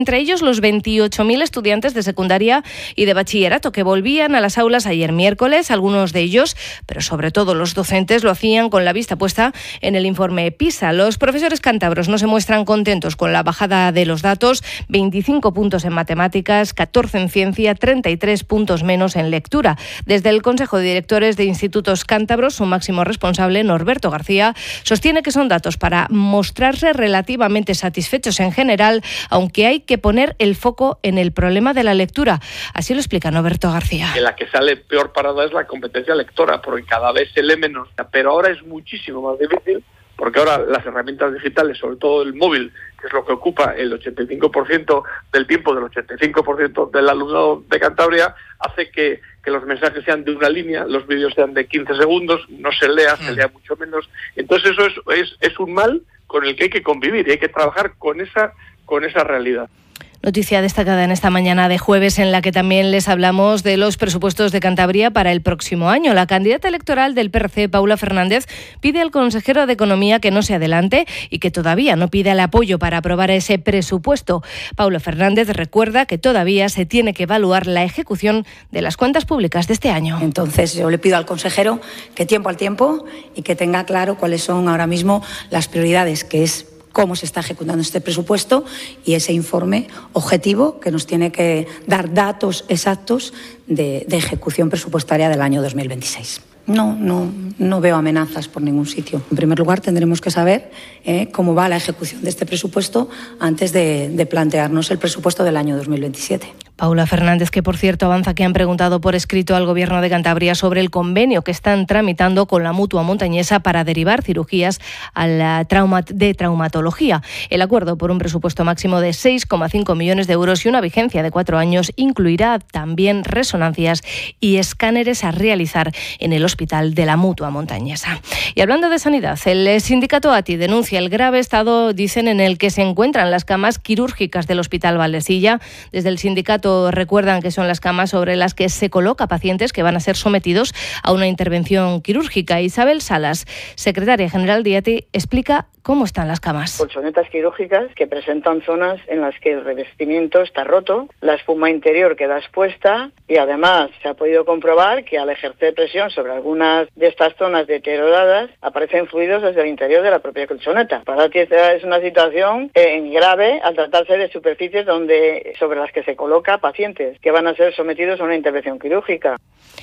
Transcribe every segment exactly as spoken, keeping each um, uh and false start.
Entre ellos los veintiocho mil estudiantes de secundaria y de bachillerato que volvían a las aulas ayer miércoles. Algunos de ellos, pero sobre todo los docentes, lo hacían con la vista puesta en el informe PISA. Los profesores cántabros no se muestran contentos con la bajada de los datos. veinticinco puntos en matemáticas, catorce en ciencia, treinta y tres puntos menos en lectura. Desde el Consejo de Directores de Institutos Cántabros, su máximo responsable, Norberto García, sostiene que son datos para mostrarse relativamente satisfechos en general, aunque hay que que poner el foco en el problema de la lectura. Así lo explica Norberto García. En la que sale peor parada es la competencia lectora, porque cada vez se lee menos, pero ahora es muchísimo más difícil, porque ahora las herramientas digitales, sobre todo el móvil, que es lo que ocupa el ochenta y cinco por ciento del tiempo del ochenta y cinco por ciento del alumnado de Cantabria, hace que, que los mensajes sean de una línea, los vídeos sean de quince segundos, no se lea, se lea mucho menos. Entonces eso es, es, es un mal con el que hay que convivir y hay que trabajar con esa, con esa realidad. Noticia destacada en esta mañana de jueves, en la que también les hablamos de los presupuestos de Cantabria para el próximo año. La candidata electoral del P R C, Paula Fernández, pide al consejero de Economía que no se adelante y que todavía no pida el apoyo para aprobar ese presupuesto. Paula Fernández recuerda que todavía se tiene que evaluar la ejecución de las cuentas públicas de este año. Entonces yo le pido al consejero que tiempo al tiempo y que tenga claro cuáles son ahora mismo las prioridades, que es cómo se está ejecutando este presupuesto y ese informe objetivo que nos tiene que dar datos exactos de, de ejecución presupuestaria del año dos mil veintiséis. No, no, no veo amenazas por ningún sitio. En primer lugar, tendremos que saber eh, cómo va la ejecución de este presupuesto antes de, de plantearnos el presupuesto del año dos mil veintisiete. Paula Fernández, que por cierto avanza que han preguntado por escrito al Gobierno de Cantabria sobre el convenio que están tramitando con la Mutua Montañesa para derivar cirugías a la trauma, de traumatología. El acuerdo por un presupuesto máximo de seis coma cinco millones de euros y una vigencia de cuatro años incluirá también resonancias y escáneres a realizar en el Hospital de la Mutua Montañesa. Y hablando de sanidad, el sindicato A T I denuncia el grave estado, dicen, en el que se encuentran las camas quirúrgicas del Hospital Valdesilla. Desde el sindicato recuerdan que son las camas sobre las que se coloca pacientes que van a ser sometidos a una intervención quirúrgica. Isabel Salas, secretaria general de A T I, explica cómo están las camas. Colchonetas quirúrgicas que presentan zonas en las que el revestimiento está roto, la espuma interior queda expuesta y además se ha podido comprobar que al ejercer presión sobre algunas de estas zonas deterioradas aparecen fluidos desde el interior de la propia colchoneta. Para ti es una situación eh, grave al tratarse de superficies donde sobre las que se coloca pacientes que van a ser sometidos a una intervención quirúrgica.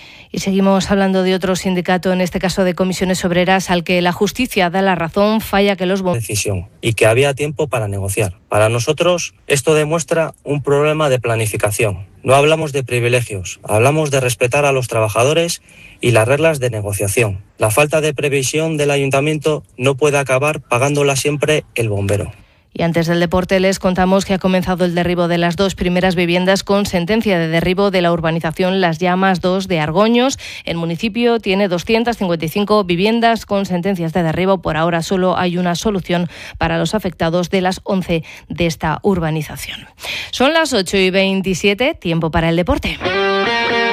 Y seguimos hablando de otro sindicato, en este caso de Comisiones Obreras, al que la justicia da la razón, falla que los bomberos... decisión y que había tiempo para negociar. Para nosotros esto demuestra un problema de planificación. No hablamos de privilegios, hablamos de respetar a los trabajadores y las reglas de negociación. La falta de previsión del ayuntamiento no puede acabar pagándola siempre el bombero. Y antes del deporte les contamos que ha comenzado el derribo de las dos primeras viviendas con sentencia de derribo de la urbanización Las Llamas dos de Argoños. El municipio tiene doscientas cincuenta y cinco viviendas con sentencias de derribo. Por ahora solo hay una solución para los afectados de las once de esta urbanización. Son las ocho y veintisiete, tiempo para el deporte.